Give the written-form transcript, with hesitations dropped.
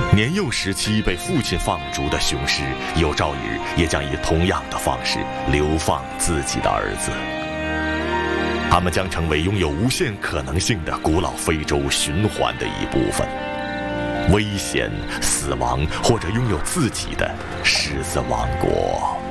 年幼时期被父亲放逐的雄狮，有朝一日也将以同样的方式流放自己的儿子。他们将成为拥有无限可能性的古老非洲循环的一部分。危险、死亡，或者拥有自己的狮子王国。